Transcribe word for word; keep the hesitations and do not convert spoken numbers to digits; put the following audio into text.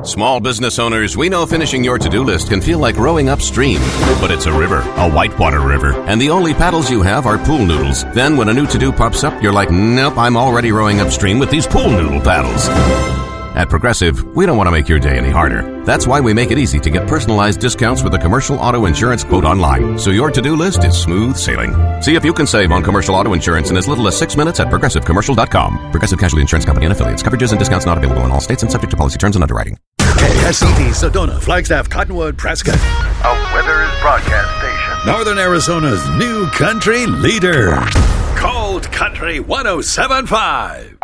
Small business owners, we know finishing your to-do list can feel like rowing upstream. But it's a river, a whitewater river, and the only paddles you have are pool noodles. Then when a new to-do pops up, you're like, nope, I'm already rowing upstream with these pool noodle paddles. At Progressive, we don't want to make your day any harder. That's why we make it easy to get personalized discounts with a commercial auto insurance quote online, so your to-do list is smooth sailing. See if you can save on commercial auto insurance in as little as six minutes at progressive commercial dot com. Progressive Casualty Insurance Company and Affiliates. Coverages and discounts not available in all states and subject to policy terms and underwriting. K S E D, Sedona, Flagstaff, Cottonwood, Prescott. A Withers broadcast station. Northern Arizona's new country leader. Cold Country one oh seven point five.